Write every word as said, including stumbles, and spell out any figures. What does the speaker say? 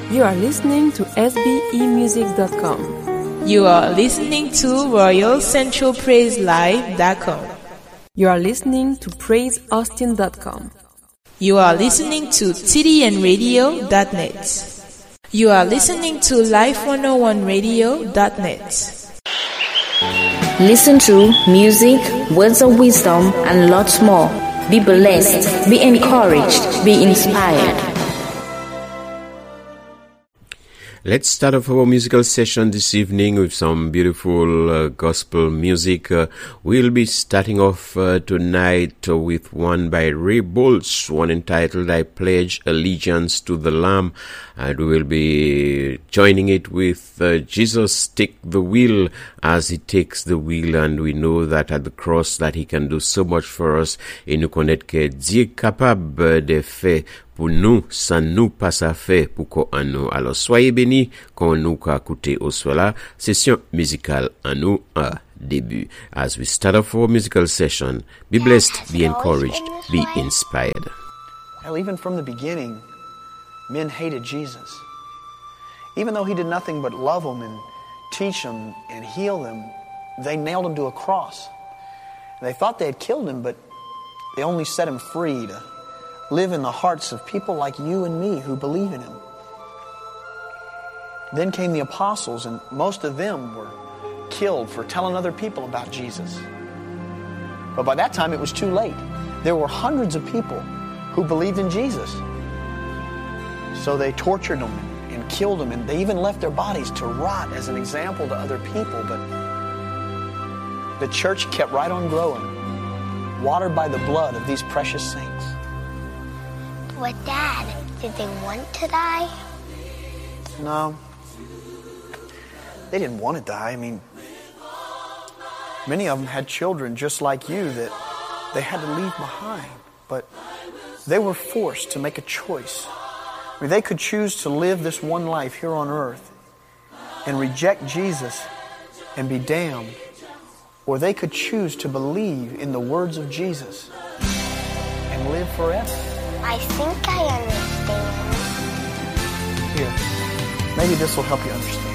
You are listening to S B E music dot com. You are listening to Royal Central Praise Live dot com. You are listening to Praise Austin dot com. You are listening to T D N radio dot net. You are listening to Life one oh one radio dot net. Listen to music, words of wisdom, and lots more. Be blessed, be encouraged, be inspired. Let's start off our musical session this evening with some beautiful uh, gospel music. Uh, we'll be starting off uh, tonight uh, with one by Ray Boltz, one entitled I Pledge Allegiance to the Lamb. And we will be joining it with uh, Jesus Take the Wheel as he takes the wheel. And we know that at the cross that he can do so much for us. Et nous connaître que Dieu est capable de faire pour nous, sans nous pas ça fait pour qu'on nous. Alors soyez bénis quand nous écoutez au soir session musicale en nous à début. As we start off our musical session, be blessed, be encouraged, be inspired. Well, even from the beginning, men hated Jesus. Even though he did nothing but love them and teach them and heal them, they nailed him to a cross. They thought they had killed him, but they only set him free to live in the hearts of people like you and me who believe in him. Then came the apostles, and most of them were killed for telling other people about Jesus. But by that time, it was too late. There were hundreds of people who believed in Jesus. So they tortured them and killed them, and they even left their bodies to rot as an example to other people. But the church kept right on growing, watered by the blood of these precious saints. But Dad, did they want to die? No. They didn't want to die. I mean, many of them had children just like you that they had to leave behind. But they were forced to make a choice. I mean, they could choose to live this one life here on earth and reject Jesus and be damned. Or they could choose to believe in the words of Jesus and live forever. I think I understand. Here, maybe this will help you understand.